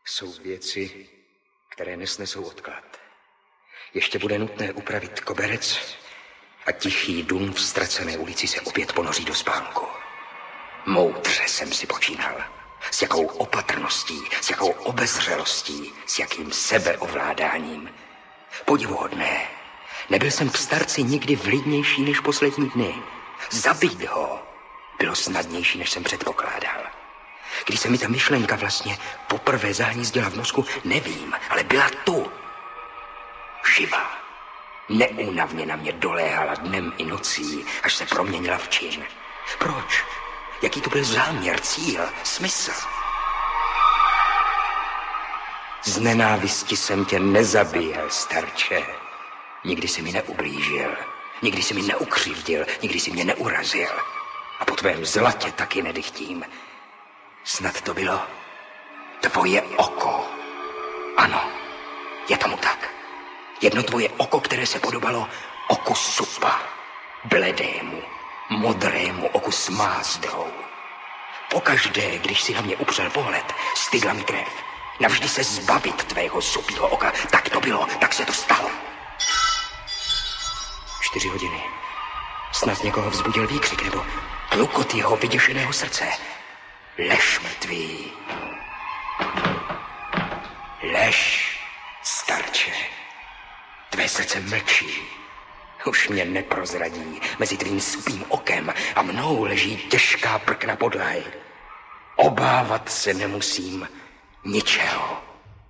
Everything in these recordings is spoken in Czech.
Jsou věci, které nesnesou odklad. Ještě bude nutné upravit koberec a tichý dům v ztracené ulici se opět ponoří do spánku. Moudře jsem si počínal. S jakou opatrností, s jakou obezřelostí, s jakým sebeovládáním. Podivuhodné. Nebyl jsem v starci nikdy vlídnější než poslední dny. Zabít ho bylo snadnější, než jsem předpokládal. Když se mi ta myšlenka vlastně poprvé zahnízdila v mozku, nevím, ale byla tu. Živá. Neúnavně na mě doléhala dnem i nocí, až se proměnila v čin. Proč? Jaký to byl záměr, cíl, smysl? Z nenávisti jsem tě nezabíjel, starče. Nikdy si mi neublížil, nikdy si mi neukřivdil, nikdy si mě neurazil. A po tvém zlatě taky nedychtím. Snad to bylo tvoje oko. Ano, je tomu tak. Jedno tvoje oko, které se podobalo oku supa. Bledému, modrému oku s mázdrou. Pokaždé, když si na mě upřel pohled, stydla mi krev. Navždy se zbavit tvého supího oka. Tak to bylo, tak se to stalo. 4 hodiny. Snad někoho vzbudil výkřik nebo klukot jeho vyděšeného srdce. Lež mrtvý. Lež, starče. Tvé srdce mlčí. Už mě neprozradí. Mezi tvým supým okem a mnou leží těžká prkna podlahy. Obávat se nemusím ničeho.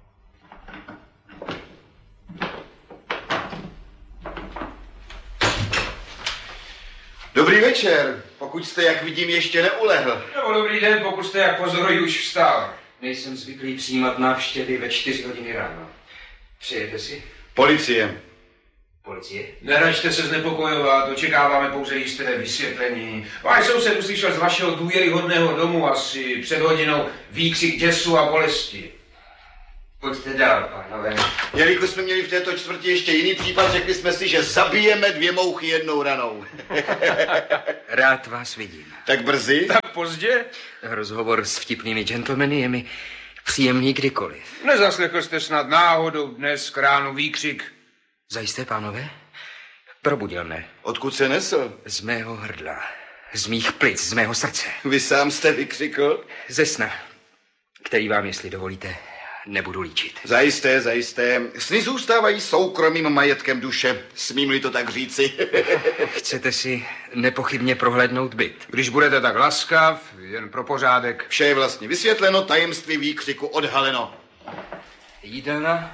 Dobrý večer, pokud jste, jak vidím, ještě neulehl. Nebo dobrý den, pokud jste, jak pozoruji, už vstal. Nejsem zvyklý přijímat návštěvy ve 4 hodiny ráno. Přejete si? Policie. Policie? Neračte se znepokojovat, očekáváme pouze jisté vysvětlení. Váš soused uslyšel z vašeho důvěryhodného domu asi před hodinou výkřik děsu a bolesti. Pojďte dál, pánové. Jelikož jsme měli v této čtvrti ještě jiný případ, řekli jsme si, že zabijeme 2 mouchy jednou ranou. Rád vás vidím. Tak brzy? Tak pozdě? Rozhovor s vtipnými gentlemany je mi příjemný kdykoliv. Nezaslechl jste snad náhodou dnes k ránu výkřik? Zajisté, pánové? Probudil mne. Odkud se nesl? Z mého hrdla, z mých plic, z mého srdce. Vy sám jste vykřikl? Ze sna, který vám, jestli dovolíte, nebudu líčit. Zajisté, zajisté. Sny zůstávají soukromým majetkem duše, smím-li to tak říci. Chcete si nepochybně prohlédnout byt? Když budete tak laskav, jen pro pořádek. Vše je vlastně vysvětleno, tajemství výkřiku odhaleno. Jídelna,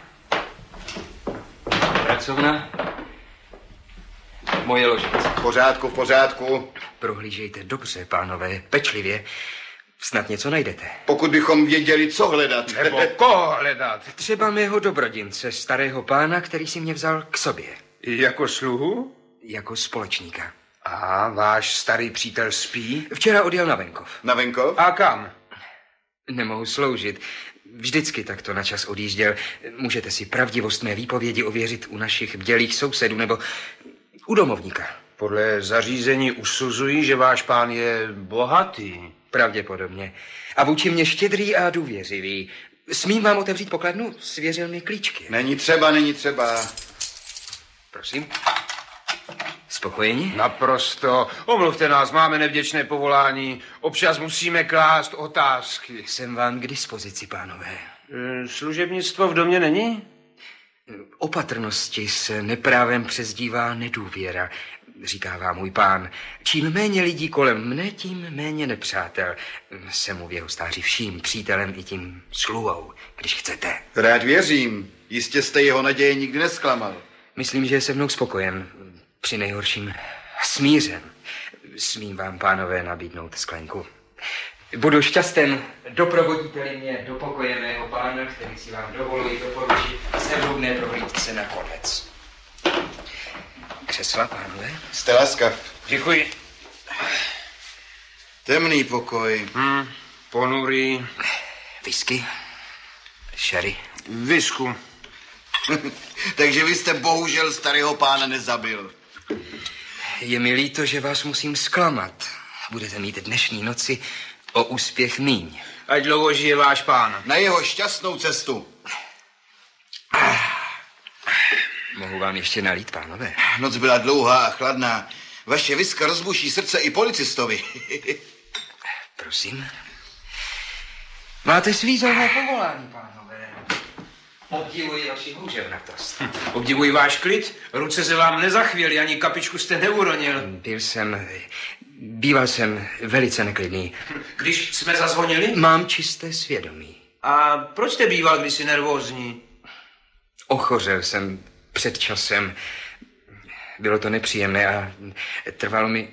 pracovna, moje ložnice. V pořádku, v pořádku. Prohlížejte dobře, pánové, pečlivě. Snad něco najdete. Pokud bychom věděli, co hledat. Nebo koho hledat? Třeba mého dobrodince, starého pána, který si mě vzal k sobě. Jako sluhu? Jako společníka. A váš starý přítel spí? Včera odjel na venkov. Na venkov? A kam? Nemohu sloužit. Vždycky takto na čas odjížděl. Můžete si pravdivost mé výpovědi ověřit u našich bdělých sousedů nebo u domovníka. Podle zařízení usuzují, že váš pán je bohatý. Pravděpodobně. A vůči mě štědrý a důvěřivý. Smím vám otevřít pokladnu? Svěřil mi klíčky. Není třeba, není třeba. Prosím. Spokojeni? Naprosto. Omluvte nás, máme nevděčné povolání. Občas musíme klást otázky. Jsem vám k dispozici, pánové. Služebnictvo v domě není? Opatrnosti se neprávem přezdívá nedůvěra, říkává můj pán. Čím méně lidí kolem mne, tím méně nepřátel. Jsem mu v jeho stáří vším přítelem i tím sluhou, když chcete. Rád věřím. Jistě jste jeho naděje nikdy nesklamal. Myslím, že je se mnou spokojen. Při nejhorším smířen. Smím vám, pánové, nabídnout sklenku. Budu šťasten, doprovodíte-li mě do pokoje mého pána, který si vám dovoluji doporučit zevrubné prohlídce na konec. Křesla, pánové? Jste laskav. Děkuji. Temný pokoj. Ponurý. Whisky? Sherry? Visku. Takže vy jste bohužel starého pána nezabil. Je mi líto, že vás musím zklamat. Budete mít dnešní noci o úspěch míň. ať dlouho žije váš pán. Na jeho šťastnou cestu. Mohu vám ještě nalít, pánové? Noc byla dlouhá a chladná. Vaše viska rozbuší srdce i policistovi. Prosím. Máte svízelné povolání, pánové. Obdivuji vaši houževnatost. Obdivuji váš klid, ruce se vám nezachvěly, ani kapičku jste neuronil. Býval jsem velice neklidný. Když jsme zazvonili? Mám čisté svědomí. A proč jste býval kdysi nervózní? Ochořel jsem před časem. Bylo to nepříjemné a trvalo mi...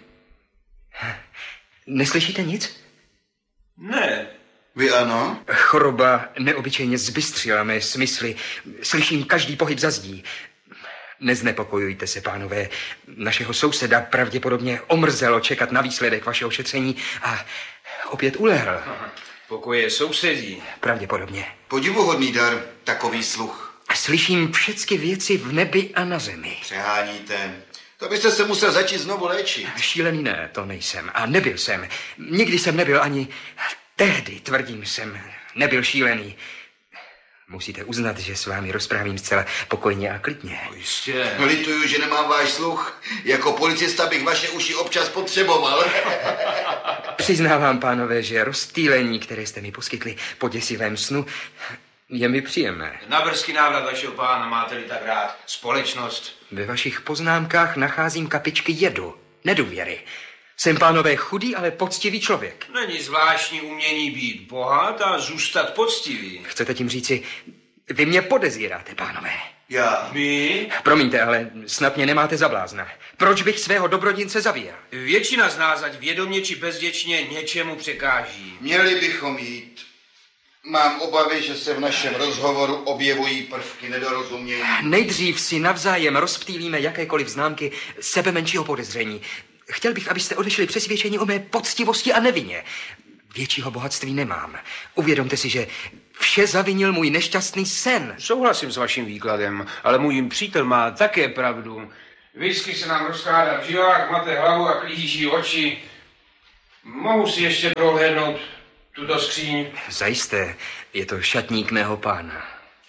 Neslyšíte nic? Ne. Vy ano? Choroba neobyčejně zbystřila mé smysly. Slyším každý pohyb za zdí. Neznepokojujte se, pánové. Našeho souseda pravděpodobně omrzelo čekat na výsledek vašeho šetření a opět ulehl. Pokoje sousedí. Pravděpodobně. Podivuhodný dar, takový sluch. Slyším všechny věci v nebi a na zemi. Přeháníte. To byste se musel začít znovu léčit. Šílený ne, to nejsem. A nebyl jsem. Nikdy jsem nebyl ani... Tehdy, tvrdím, jsem nebyl šílený. Musíte uznat, že s vámi rozprávím zcela pokojně a klidně. Jistě. Lituju, že nemám váš sluch. Jako policista bych vaše uši občas potřeboval. Přiznávám, pánové, že rozptýlení, které jste mi poskytli po děsivém snu, je mi příjemné. Na brzký návrat vašeho pána máte-li tak rád společnost. Ve vašich poznámkách nacházím kapičky jedu, nedůvěry. Jsem, pánové, chudý, ale poctivý člověk. Není zvláštní umění být bohat a zůstat poctivý. Chcete tím říci, vy mě podezíráte, pánové? Já. My? Promiňte, ale snad mě nemáte za blázna. Proč bych svého dobrodince zabíjel? Většina z nás, ať vědomě či bezděčně, něčemu překáží. Měli bychom jít. Mám obavy, že se v našem rozhovoru objevují prvky nedorozumění. Nejdřív si navzájem rozptýlíme jakékoliv známky sebe menšího podezření. Chtěl bych, abyste odešli přesvědčení o mé poctivosti a nevině. Většího bohatství nemám. Uvědomte si, že vše zavinil můj nešťastný sen. Souhlasím s vaším výkladem, ale můj přítel má také pravdu. Whisky se nám rozkládá v žilách, máte hlavu a klíží oči. Mohu si ještě prohlédnout tuto skříň? Zajisté, je to šatník mého pána.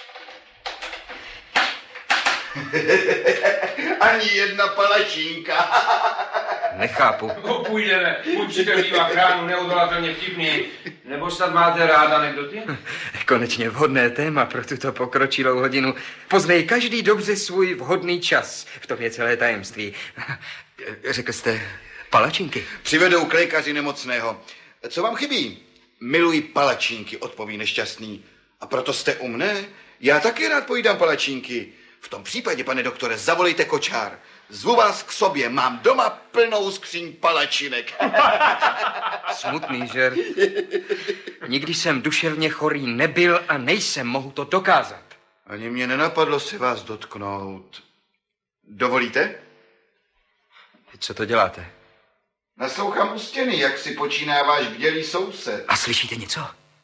Ani jedna palačínka. Nechápu. Půjdeme, můj přítel bývá v ránu neodolatelně vtipný. Nebo snad máte rád anekdoty? Konečně vhodné téma pro tuto pokročilou hodinu. Poznej každý dobře svůj vhodný čas. V tom je celé tajemství. Řekl jste palačinky? Přivedou k lékaři nemocného. Co vám chybí? Miluji palačinky, odpoví nešťastný. A proto jste u mne? Já taky rád pojídám palačinky. V tom případě, pane doktore, zavolejte kočár. Zvu vás k sobě, mám doma plnou skříň palačinek. Smutný žert. Nikdy jsem duševně chorý nebyl a nejsem, mohu to dokázat. Ani mě nenapadlo se vás dotknout. Dovolíte? Co to děláte? Naslouchám u stěny, jak si počíná váš bdělý soused. A slyšíte něco?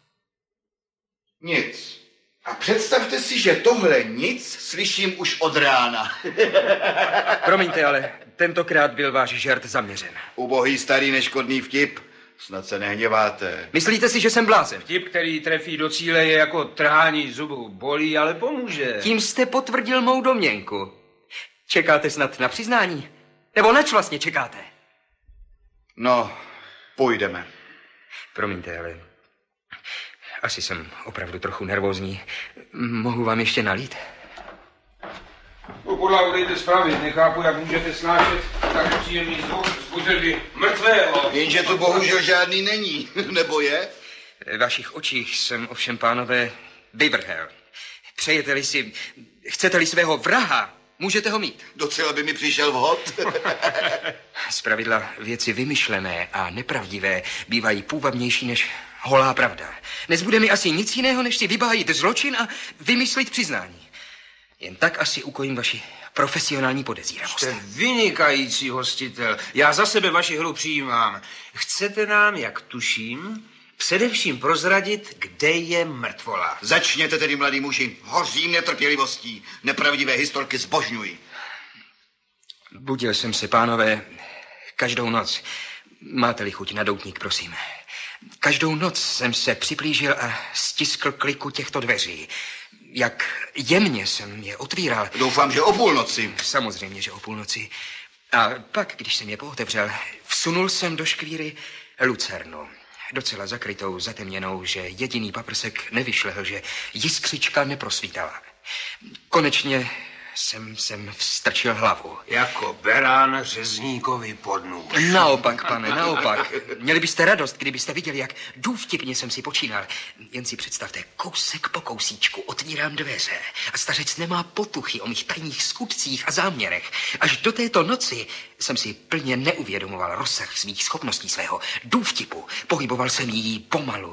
Nic. A představte si, že tohle nic slyším už od rána. Promiňte, ale tentokrát byl váš žert zaměřen. Ubohý starý neškodný vtip. Snad se nehněváte. Myslíte si, že jsem blázen? Vtip, který trefí do cíle, je jako trhání zubů. Bolí, ale pomůže. Tím jste potvrdil mou domněnku. Čekáte snad na přiznání? Nebo nač vlastně čekáte? No, půjdeme. Promiňte, ale asi jsem opravdu trochu nervózní. Mohu vám ještě nalít? Podlahu dejte spravit, nechápu, jak můžete snášet tak příjemný zvuk z butelky mrtvého. Jenže tu bohužel žádný není, nebo je? V vašich očích jsem ovšem, pánové, vyvrhel. Přejete-li si, chcete-li svého vraha, můžete ho mít. Docela by mi přišel vhod. Zpravidla věci vymyšlené a nepravdivé bývají půvabnější než holá pravda. Nezbude mi asi nic jiného, než si vybájit zločin a vymyslit přiznání. Jen tak asi ukojím vaši profesionální podezíravost. Jste vynikající hostitel. Já za sebe vaši hru přijímám. Chcete nám, jak tuším, především prozradit, kde je mrtvola. Začněte tedy, mladý muži. Hořím netrpělivostí. Nepravdivé historky zbožňuji. Budil jsem se, pánové, každou noc. Máte-li chuť na doutník, prosím. Každou noc jsem se připlížil a stiskl kliku těchto dveří. Jak jemně jsem je otvíral. Doufám, že o půlnoci. Samozřejmě, že o půlnoci. A pak, když jsem je pootevřel, vsunul jsem do škvíry lucernu. Docela zakrytou, zatemněnou, že jediný paprsek nevyšlehl, že jiskřička neprosvítala. Konečně jsem vstrčil hlavu. Jako berán řezníkovi pod nůž. Naopak, pane, naopak. Měli byste radost, kdybyste viděli, jak důvtipně jsem si počínal. Jen si představte, kousek po kousíčku otvírám dveře a stařec nemá potuchy o mých tajných skutcích a záměrech. Až do této noci jsem si plně neuvědomoval rozsah svých schopností, svého důvtipu. Pohyboval jsem jí pomalu,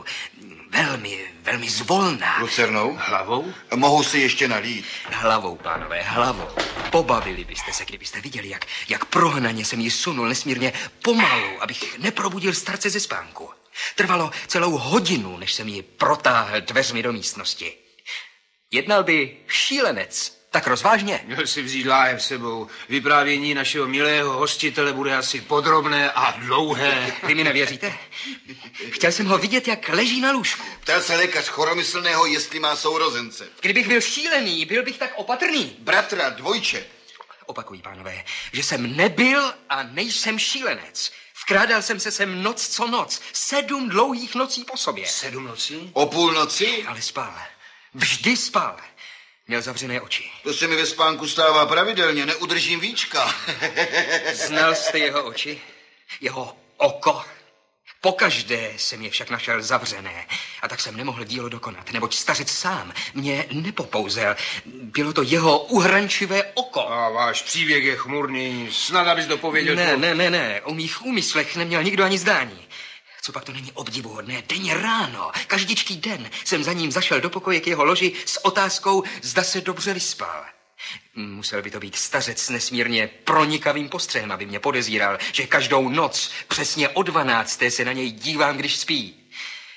velmi zvolna. Lucernou? Hlavou? Mohu si ještě nalít. Hlavou, pánové, hlavou. Pobavili byste se, kdybyste viděli, jak prohnaně jsem ji sunul nesmírně pomalu, abych neprobudil starce ze spánku. Trvalo celou hodinu, než jsem ji protáhl dveřmi do místnosti. Jednal by šílenec, tak rozvážně. Měl si vzít láhev sebou. Vyprávění našeho milého hostitele bude asi podrobné a dlouhé. Vy mi nevěříte? Chtěl jsem ho vidět, jak leží na lůžku. Ptal se lékař choromyslného, jestli má sourozence. Kdybych byl šílený, byl bych tak opatrný. Bratra, dvojče. Opakuji, pánové, že jsem nebyl a nejsem šílenec. Vkrádal jsem se sem noc co noc. 7 dlouhých nocí po sobě. 7 nocí? O půlnoci? Ale spal. Vždy spal. Měl zavřené oči. To se mi ve spánku stává pravidelně, neudržím víčka. Znal jste jeho oči? Jeho oko? Pokaždé jsem je však našel zavřené a tak jsem nemohl dílo dokonat, neboť stařec sám mě nepopouzel. Bylo to jeho uhrančivé oko. A váš příběh je chmurný. Snad abys dopověděl... Ne. O mých úmyslech neměl nikdo ani zdání. Co pak to není obdivuhodné? Denně ráno, každičký den jsem za ním zašel do pokoje k jeho loži s otázkou, zda se dobře vyspal. Musel by to být stařec s nesmírně pronikavým postřehem, aby mě podezíral, že každou noc přesně o 12. se na něj dívám, když spí.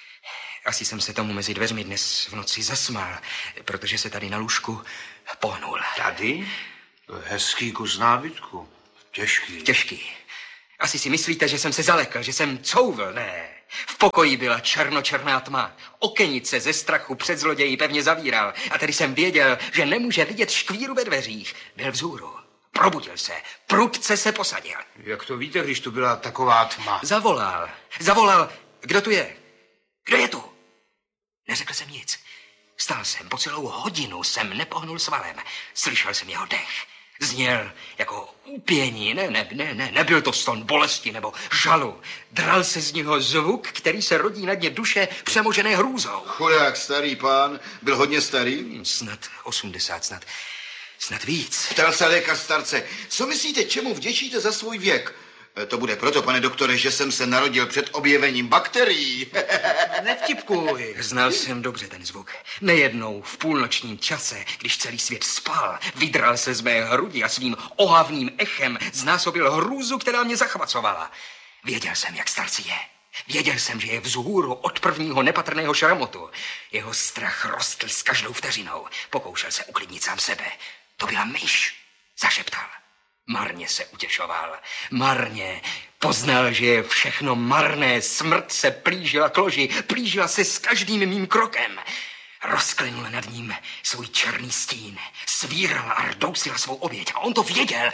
Asi jsem se tomu mezi dveřmi dnes v noci zasmál, protože se tady na lůžku pohnul. Tady? To je hezký kus nábytku. Těžký. Asi si myslíte, že jsem se zalekl, že jsem couvl, ne. V pokoji byla černočerná tma. Okenice ze strachu před zloději pevně zavíral. A tedy jsem věděl, že nemůže vidět škvíru ve dveřích. Byl vzhůru. Probudil se. Prudce se posadil. Jak to víte, když tu byla taková tma? Zavolal. Kdo tu je? Kdo je tu? Neřekl jsem nic. Stál jsem. Po celou hodinu jsem nepohnul svalem. Slyšel jsem jeho dech. Zněl jako úpění, nebyl to ston bolesti nebo žalu. Dral se z něho zvuk, který se rodí na dně duše přemožené hrůzou. Chudák starý pán, byl hodně starý? Snad 80, snad víc. Ptal se lékař starce, co myslíte, čemu vděčíte za svůj věk? To bude proto, pane doktore, že jsem se narodil před objevením bakterií. Nevtipkuj. Znal jsem dobře ten zvuk. Nejednou v půlnočním čase, když celý svět spal, vydral se z mé hrudi a svým ohavným echem znásobil hrůzu, která mě zachvacovala. Věděl jsem, jak starci je. Věděl jsem, že je vzhůru od prvního nepatrného šramotu. Jeho strach rostl s každou vteřinou. Pokoušel se uklidnit sám sebe. To byla myš, zašeptal. Marně se utěšoval. Marně. Poznal, že je všechno marné. Smrt se plížila k loži. Plížila se s každým mým krokem. Rozklenul nad ním svůj černý stín. Svírala a rdousila svou oběť. A on to věděl.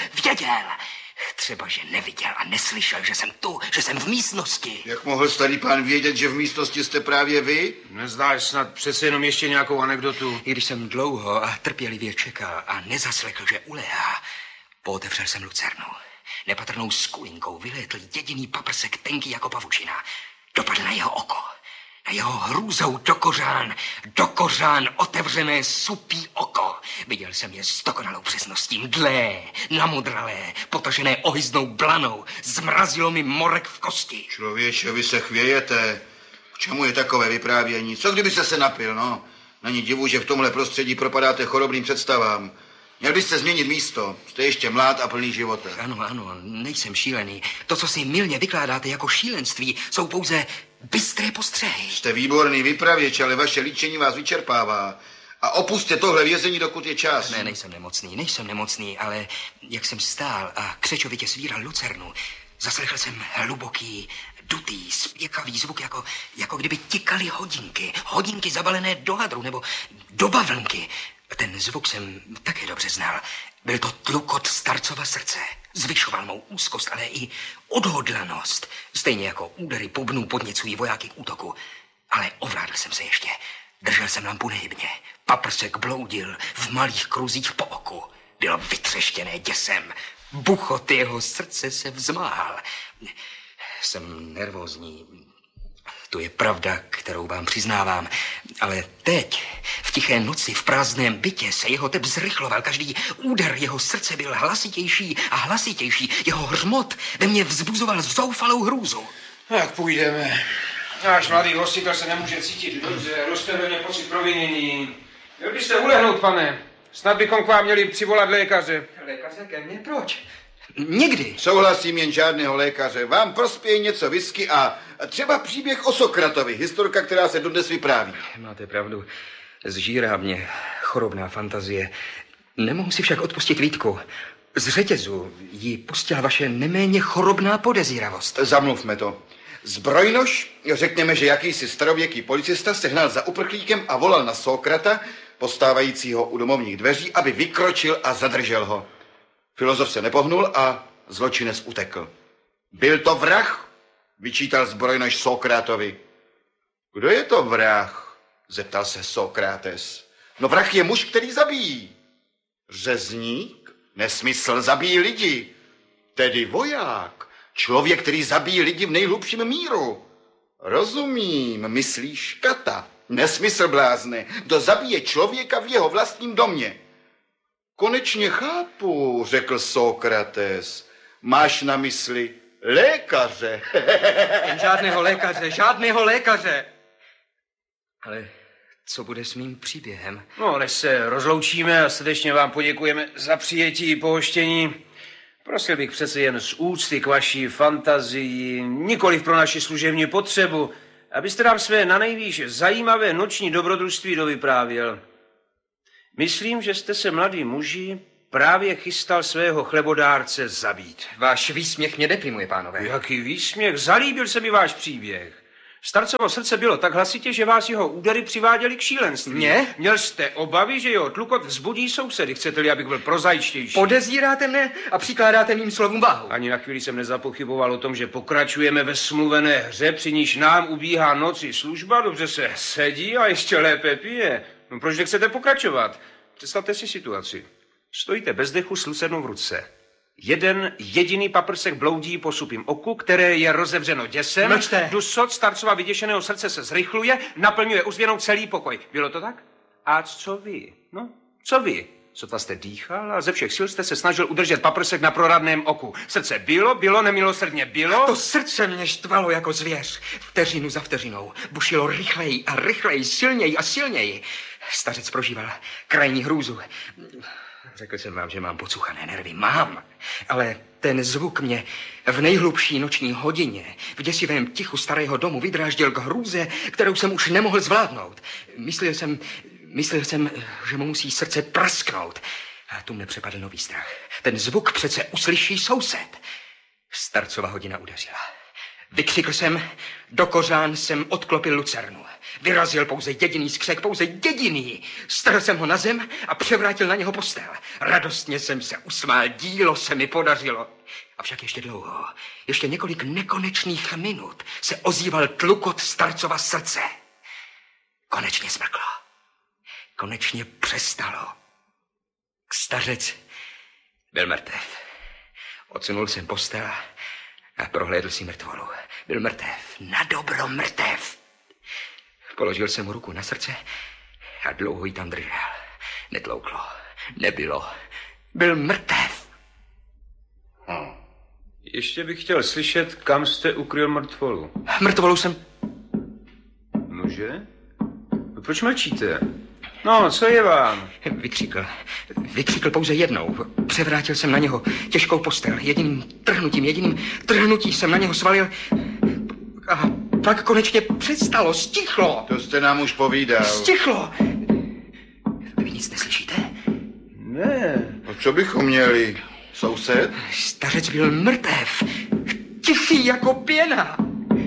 Třeba, že neviděl a neslyšel, že jsem tu, že jsem v místnosti. Jak mohl starý pán vědět, že v místnosti jste právě vy? Neznáš snad přece jenom ještě nějakou anekdotu? I když jsem dlouho a trpělivě čekal a nezaslechl, že uléhá, pootevřel jsem lucernu. Nepatrnou skulinkou vylétl jediný paprsek tenký jako pavučina. Dopadl na jeho oko. Na jeho hrůzou do kořán otevřené supí oko. Viděl jsem je s dokonalou přesností, mdlé, namodralé, potažené ohyznou blanou. Zmrazilo mi morek v kosti. Člověče, vy se chvějete. K čemu je takové vyprávění? Co kdybyste se napil, no? Není divu, že v tomhle prostředí propadáte chorobným představám. Měl byste změnit místo. Jste ještě mlád a plný života. Ano, nejsem šílený. To, co si mylně vykládáte jako šílenství, jsou pouze bystré postřehy. Jste výborný vypravěč, ale vaše líčení vás vyčerpává. A opusťte tohle vězení, dokud je čas. Ne, nejsem nemocný, ale jak jsem stál a křečovitě svíral lucernu, zaslechl jsem hluboký, dutý, spěkavý zvuk, jako kdyby tikaly hodinky. Hodinky zabalené do hadru nebo do bavlnky. Ten zvuk jsem také dobře znal. Byl to tlukot starcova srdce. Zvyšoval mou úzkost, ale i odhodlanost. Stejně jako údery bubnů podněcují vojáky k útoku. Ale ovládl jsem se ještě. Držel jsem lampu nehybně. Paprsek bloudil v malých kruzích po oku. Bylo vytřeštěné děsem. Buchot jeho srdce se vzmáhal. Jsem nervózní. To je pravda, kterou vám přiznávám. Ale teď, v tiché noci, v prázdném bytě, se jeho tep zrychloval. Každý úder jeho srdce byl hlasitější a hlasitější. Jeho hřmot ve mně vzbuzoval zoufalou hrůzu. Jak půjdeme? Náš mladý hostitel se nemůže cítit dobře. Roste ve mně pocit provinění. Měl byste ulehnout, pane. Snad bychom k vám měli přivolat lékaře. Lékaře ke mně? Proč? Nikdy. Souhlasím, jen žádného lékaře. Vám prospěje něco whisky a třeba příběh o Sokratovi, historka, která se dodnes vypráví. Máte pravdu. Zžírá mě chorobná fantazie. Nemohu si však odpustit výtku. Z řetězu ji pustila vaše neméně chorobná podezíravost. Zamluvme to. Zbrojnož, řekněme, že jakýsi starověký policista sehnal za uprchlíkem a volal na Sokrata, postávajícího u domovních dveří, aby vykročil a zadržel ho. Filozof se nepohnul a zločinec utekl. Byl to vrah? Vyčítal zbrojnož Sokratovi. Kdo je to vrah? Zeptal se Sokrates. No vrah je muž, který zabíjí. Řezník? Nesmysl, zabíjí lidi. Tedy voják. Člověk, který zabíjí lidi v nejhlubším míru. Rozumím, myslíš kata. Nesmysl, blázne. Kdo zabije člověka v jeho vlastním domě. Konečně chápu, řekl Sokrates. Máš na mysli lékaře. Žádného lékaře. Ale co bude s mým příběhem? No, než se rozloučíme a srdečně vám poděkujeme za přijetí i pohoštění, prosil bych přece jen z úcty k vaší fantazii, nikoliv pro naši služební potřebu, abyste nám své nanejvýš zajímavé noční dobrodružství dovyprávěl. Myslím, že jste se, mladý muži, právě chystal svého chlebodárce zabít. Váš výsměch mě deprimuje, pánové. Jaký výsměch? Zalíbil se mi váš příběh. Starcovo srdce bylo tak hlasitě, že vás jeho údery přiváděly k šílenství. Mě? Měl jste obavy, že jeho tlukot vzbudí sousedy. Chcete-li, abych byl prozaičtější? Podezíráte mne a přikládáte mým slovům váhu. Ani na chvíli jsem nezapochyboval o tom, že pokračujeme ve smluvené hře, při níž nám ubíhá noci služba, dobře se sedí a ještě lépe pije. No proč nechcete pokračovat? Představte si situaci. Stojíte bez dechu s lucernou v ruce. Jeden jediný paprsek bloudí po supím oku, které je rozevřeno děsem. Mlčte. Dusot starcova vyděšeného srdce se zrychluje, naplňuje uzvěnou celý pokoj. Bylo to tak? A co vy? No, co vy? Sotva jste dýchal a ze všech sil jste se snažil udržet paprsek na proradném oku. Srdce bylo nemilosrdně bylo. To srdce mě štvalo jako zvěř. Vteřinu za vteřinou. Bušilo rychleji a rychleji, silněji a silněji. Stařec prožíval krajní hrůzu. Řekl jsem vám, že mám pocuchané nervy. Mám. Ale ten zvuk mě v nejhlubší noční hodině v děsivém tichu starého domu vydráždil k hrůze, kterou jsem už nemohl zvládnout. Myslel jsem, že mu musí srdce prasknout. A tu mne přepadl nový strach. Ten zvuk přece uslyší soused. Starcova hodina udeřila. Vykřikl jsem, do kořán jsem odklopil lucernu. Vyrazil pouze jediný skřek, pouze jediný. Strhl jsem ho na zem a převrátil na něho postel. Radostně jsem se usmál, dílo se mi podařilo. Avšak ještě dlouho, ještě několik nekonečných minut se ozýval tlukot starcova srdce. Konečně smrklo. Konečně přestalo. Stařec byl mrtev. Odsunul jsem postel a prohlédl si mrtvolu. Byl mrtev, na dobro mrtev. Položil jsem mu ruku na srdce a dlouho ji tam držel. Netlouklo, nebylo. Byl mrtev. Ještě bych chtěl slyšet, kam jste ukryl mrtvolu. Mrtvolu jsem... Nože? No proč mlčíte? No, co je vám? Vykřikl pouze jednou. Převrátil jsem na něho těžkou postel. Jediným trhnutím jsem na něho svalil a pak konečně přestalo, stichlo. To jste nám už povídal. Stichlo. Vy nic neslyšíte? Ne. No co bychom měli? Soused? Stařec byl mrtev. Tichý jako pěna.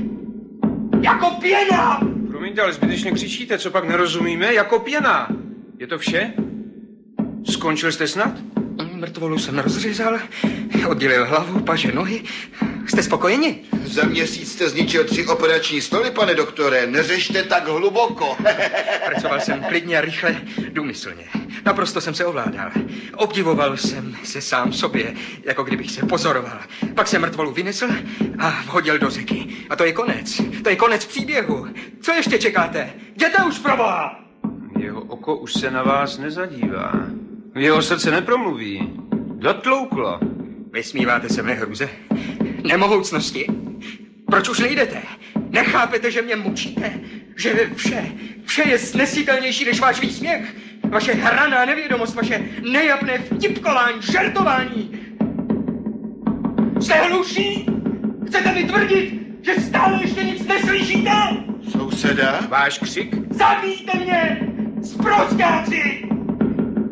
Jako pěna! Promiňte, ale zbytečně křičíte, co pak nerozumíme? Jako pěna. Je to vše? Skončil jste snad? Mrtvolu jsem rozřezal, oddělil hlavu, paže, nohy. Jste spokojeni? Za měsíc jste zničil 3 operační stoly, pane doktore. Neřešte tak hluboko. Pracoval jsem klidně a rychle, důmyslně. Naprosto jsem se ovládal. Obdivoval jsem se sám sobě, jako kdybych se pozoroval. Pak jsem mrtvolu vynesl a vhodil do řeky. A to je konec. To je konec příběhu. Co ještě čekáte? Jděte už, proboha! Jeho oko už se na vás nezadívá. Jeho srdce nepromluví. Dotlouklo. Vysmíváte se mé hruze? Nemohoucnosti? Proč už nejdete? Nechápete, že mě mučíte? Že vše je snesitelnější než váš výsměch? Vaše hraná nevědomost, vaše nejapné vtipkování, žertování. Jste hluší? Chcete mi tvrdit, že stále ještě nic neslyšíte? Souseda? Váš křik? Zabijte mě! Sprosťáci!